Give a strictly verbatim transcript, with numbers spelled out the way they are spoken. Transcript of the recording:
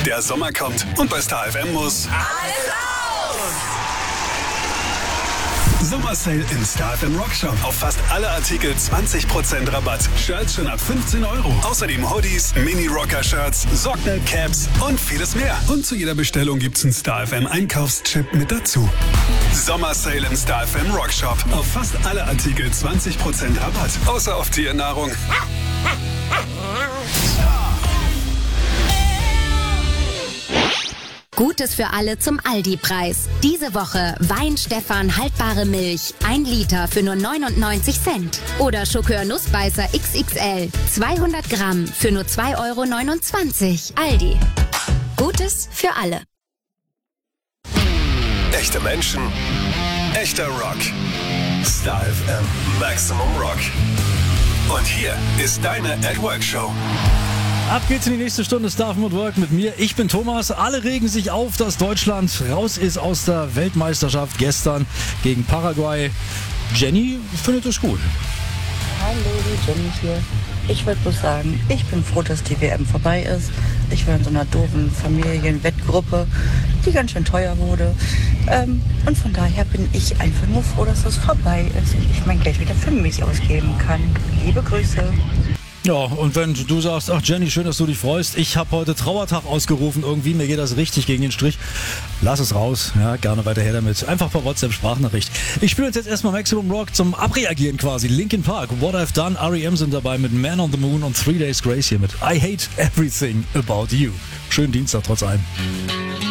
Der Sommer kommt und bei Star F M muss alles raus! Sommersale im Star F M Rock Shop. Auf fast alle Artikel zwanzig Prozent Rabatt. Shirts schon ab fünfzehn Euro. Außerdem Hoodies, Mini-Rocker-Shirts, Socken, Caps und vieles mehr. Und zu jeder Bestellung gibt's einen Star F M Einkaufschip mit dazu. Sommersale im Star F M Rock Shop. Auf fast alle Artikel zwanzig Prozent Rabatt. Außer auf Tiernahrung. Gutes für alle zum Aldi-Preis. Diese Woche Wein-Stefan haltbare Milch, ein Liter für nur neunundneunzig Cent. Oder Schokör Nussbeißer X X L, zweihundert Gramm für nur zwei Euro neunundzwanzig. Aldi. Gutes für alle. Echte Menschen, echter Rock. Star F M Maximum Rock. Und hier ist deine At Work Show. Ab geht's in die nächste Stunde Star F M at Work mit mir. Ich bin Thomas. Alle regen sich auf, dass Deutschland raus ist aus der Weltmeisterschaft gestern gegen Paraguay. Jenny findet es gut. Hallo, die Jenny hier. Ich wollte bloß sagen, ich bin froh, dass die W M vorbei ist. Ich war in so einer doofen Familienwettgruppe, die ganz schön teuer wurde. Ähm, und von daher bin ich einfach nur froh, dass es vorbei ist und ich mein Geld wieder für mich ausgeben kann. Liebe Grüße. Ja, und wenn du sagst, ach Jenny, schön, dass du dich freust. Ich habe heute Trauertag ausgerufen, irgendwie, mir geht das richtig gegen den Strich. Lass es raus, ja, gerne weiter her damit. Einfach per WhatsApp-Sprachnachricht. Ich spiele uns jetzt erstmal Maximum Rock zum Abreagieren quasi. Linkin Park, What I've Done, R E M sind dabei mit Man on the Moon und Three Days Grace hier mit I Hate Everything About You. Schönen Dienstag trotz allem.